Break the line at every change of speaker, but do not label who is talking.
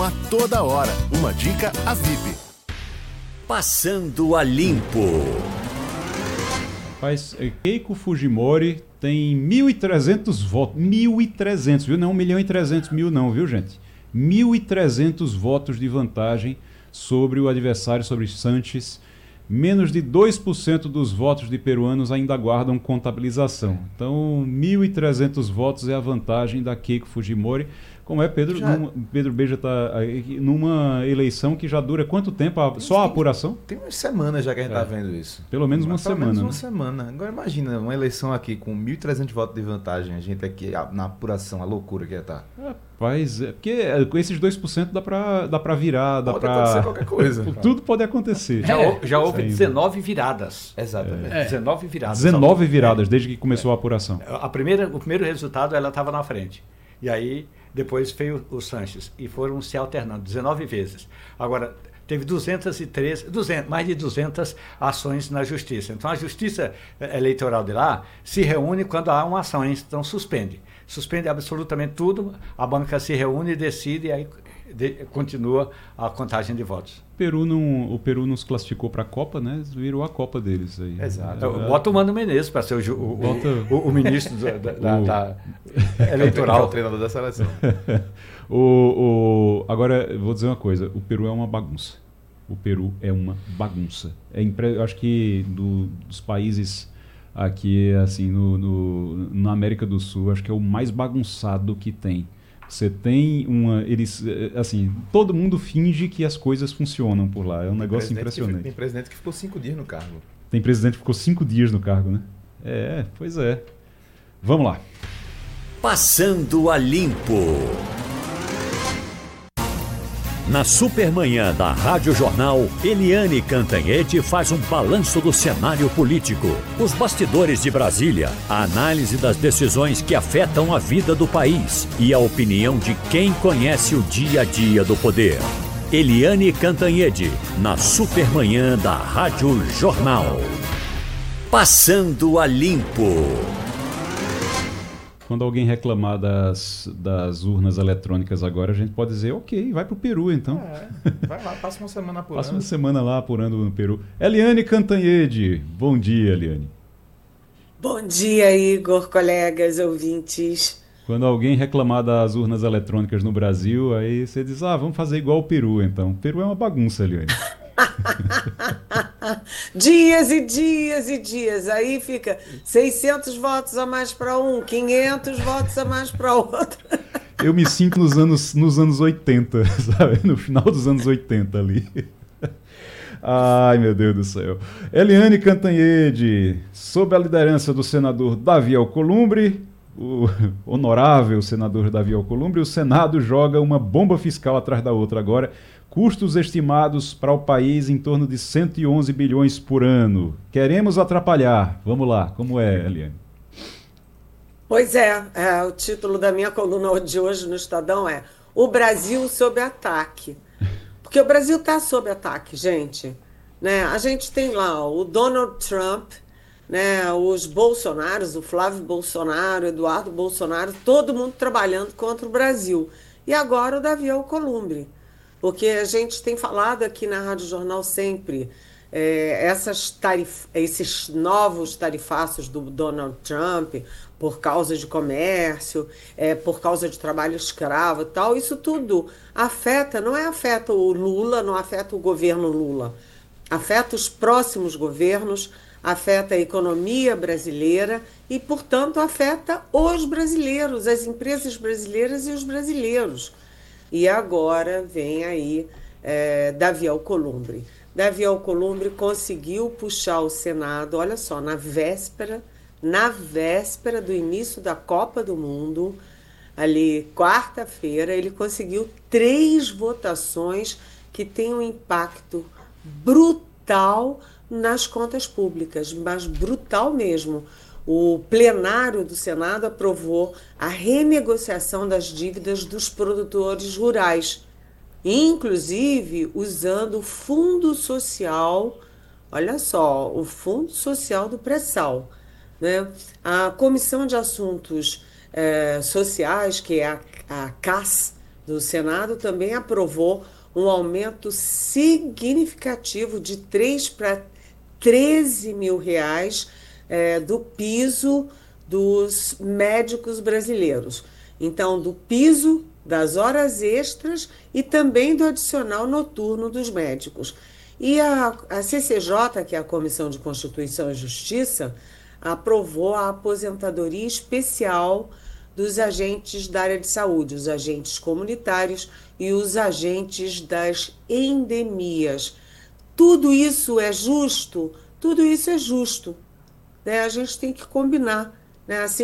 a toda hora. Uma dica a VIP.
Passando a Limpo.
Rapaz, Keiko Fujimori tem 1.300 votos. 1.300, viu? Não 1.300.000 não, viu, gente? 1.300 votos de vantagem sobre o adversário, sobre Sanches. Menos de 2% dos votos de peruanos ainda aguardam contabilização. Então, 1.300 votos é a vantagem da Keiko Fujimori. Como é, Pedro? Pedro Beja está numa eleição que já dura quanto tempo? Só a apuração?
Tem umas semanas já que a gente está vendo isso.
Pelo menos uma semana.
Pelo menos uma semana. Agora imagina, uma eleição aqui com 1.300 votos de vantagem, a gente aqui na apuração, a loucura que ia estar.
Rapaz, porque com esses 2% dá para virar, dá
pode acontecer qualquer coisa.
Tudo pode acontecer.
Já houve 19 viradas.
Exatamente.
19 viradas.
19 viradas desde que começou a apuração.
O primeiro resultado, ela estava na frente. E aí, depois veio o Sanches. E foram se alternando 19 vezes. Agora, teve mais de 200 ações na justiça. Então, a justiça eleitoral de lá se reúne quando há uma ação. Então, suspende. Suspende absolutamente tudo. A banca se reúne e decide, e aí continua a contagem de votos.
O Peru nos classificou para a Copa, né? Virou a Copa deles aí.
Exato. Bota o Mano Menezes para ser o ministro da eleitoral.
O treinador da seleção.
Agora, eu vou dizer uma coisa. O Peru é uma bagunça. O Peru é uma bagunça. Eu acho que dos países aqui, assim, na América do Sul, acho que é o mais bagunçado que tem. Você tem assim, todo mundo finge que as coisas funcionam por lá. É um negócio impressionante.
Tem presidente que ficou 5 dias no cargo.
Tem presidente que ficou 5 dias no cargo, né? Pois é. Vamos lá.
Passando a Limpo. Na Supermanhã da Rádio Jornal, Eliane Cantanhede faz um balanço do cenário político, os bastidores de Brasília, a análise das decisões que afetam a vida do país e a opinião de quem conhece o dia a dia do poder. Eliane Cantanhede, na Supermanhã da Rádio Jornal. Passando a Limpo.
Quando alguém reclamar das urnas eletrônicas agora, a gente pode dizer, ok, vai pro Peru então.
Vai lá, passa uma semana apurando.
Passa uma semana lá apurando no Peru. Eliane Cantanhede, bom dia, Eliane.
Bom dia, Igor, colegas, ouvintes.
Quando alguém reclamar das urnas eletrônicas no Brasil, aí você diz, vamos fazer igual o Peru então. O Peru é uma bagunça, Eliane.
Dias e dias e dias. Aí fica 600 votos a mais para um, 500 votos a mais para outro.
Eu me sinto nos anos 80, sabe? No final dos anos 80 ali. Ai, meu Deus do céu. Eliane Cantanhede, sob a liderança do senador Davi Alcolumbre, o honorável senador Davi Alcolumbre, o Senado joga uma bomba fiscal atrás da outra agora. Custos estimados para o país em torno de 111 bilhões por ano. Queremos atrapalhar. Vamos lá, como é, Eliane?
Pois o título da minha coluna de hoje no Estadão é O Brasil sob ataque. Porque o Brasil está sob ataque, gente. Né? A gente tem lá o Donald Trump, né? Os Bolsonaros, o Flávio Bolsonaro, o Eduardo Bolsonaro, todo mundo trabalhando contra o Brasil. E agora o Davi Alcolumbre. Porque a gente tem falado aqui na Rádio Jornal sempre, esses novos tarifaços do Donald Trump, por causa de comércio, por causa de trabalho escravo e tal, isso tudo não afeta o Lula, não afeta o governo Lula, afeta os próximos governos, afeta a economia brasileira e, portanto, afeta os brasileiros, as empresas brasileiras e os brasileiros. E agora vem aí Davi Alcolumbre. Davi Alcolumbre conseguiu puxar o Senado, olha só, na véspera do início da Copa do Mundo, ali quarta-feira, ele conseguiu 3 votações que têm um impacto brutal nas contas públicas, mas brutal mesmo. O plenário do Senado aprovou a renegociação das dívidas dos produtores rurais, inclusive usando o Fundo Social, olha só, o Fundo Social do Pré-Sal, né? A Comissão de Assuntos Sociais, que é a CAS, do Senado também aprovou um aumento significativo de 3 para 13 mil reais do piso dos médicos brasileiros. Então, do piso das horas extras e também do adicional noturno dos médicos. E a CCJ, que é a Comissão de Constituição e Justiça, aprovou a aposentadoria especial dos agentes da área de saúde, os agentes comunitários e os agentes das endemias. Tudo isso é justo? Tudo isso é justo, né? A gente tem que combinar, né? Assim